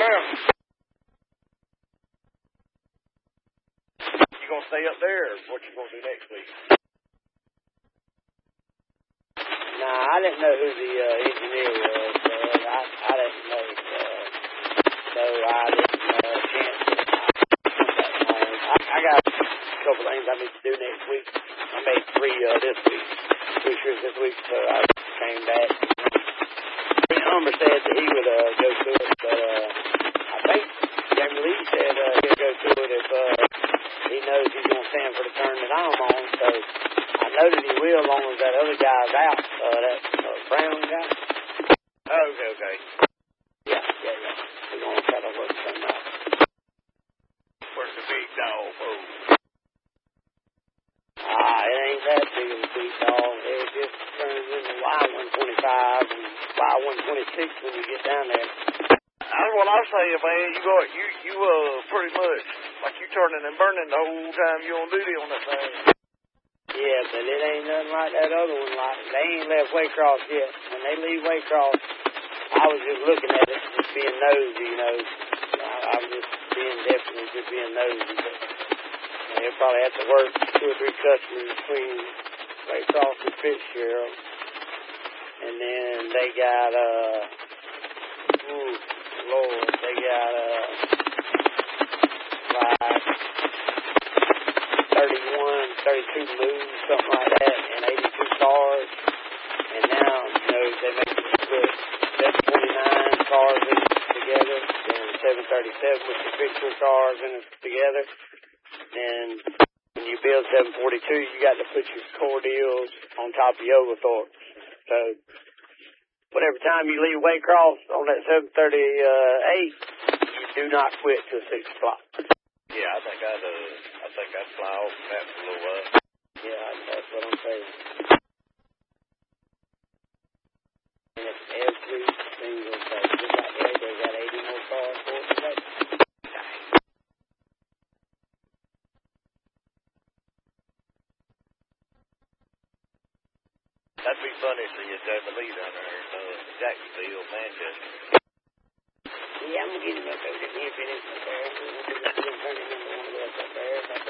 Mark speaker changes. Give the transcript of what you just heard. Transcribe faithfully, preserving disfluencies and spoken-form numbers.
Speaker 1: there? You gonna stay up there, or what you gonna do next week?
Speaker 2: Nah, I didn't know who the uh, engineer was. Uh, I, I didn't know. Uh, so I didn't uh, chance to contact home. I, I got a couple things I need to do next week. I made three uh, this week. Three shirts this week, so I came back. Humber said that he would uh, go to it, but uh, I think Jamie Lee said uh, he'll go to it if uh, he knows he's going to stand for the turn that I'm on. So I know that he will, as long as that other guy's out, uh, that uh, Brown guy.
Speaker 1: Oh, okay, okay.
Speaker 2: Yeah, yeah, yeah. We're going to try to work something out.
Speaker 1: Where's the big dog? Oh.
Speaker 2: Ah, it ain't that big of a big dog. It just turns into Y one twenty-five and Y one twenty-six when you get down there.
Speaker 1: That's what I'm saying, man. You go, you, you, uh, pretty much, like you turning and burning the whole time you on duty on that thing.
Speaker 2: Yeah, but it ain't nothing like that other one. Like, they ain't left Waycross yet. When they leave Waycross, I was just looking at it, just being nosy, you know. I, I was just being definitely just being nosy. But they'll probably have to work two or three customers between Waycross and Fitzgerald. And then they got, uh, ooh, Lord, they got, uh, like thirty-one, thirty-two moves, something like that, and eighty-two cars. And now, you know, they make them put seven twenty-nine cars in it together, and seven thirty-seven with the fixture cars in it together. And when you build seven forty-two, you got to put your core deals on top of your overthorpe. So, but every time you leave Waycross on that seven thirty-eight, you do not quit till six o'clock.
Speaker 1: Yeah, I think I'd, uh, I think I'd fly off from that for a little while.
Speaker 2: Yeah, that's what I'm saying. And it's every single day. Just like they, they got eighty more cars for it today.
Speaker 1: That'd be funny to see a Jamie Lee down there in uh, Jacksonville, Manchester.
Speaker 2: Yeah, I'm going to get him up there. Get me a finish up there. I'm going to turn him into one of those up there.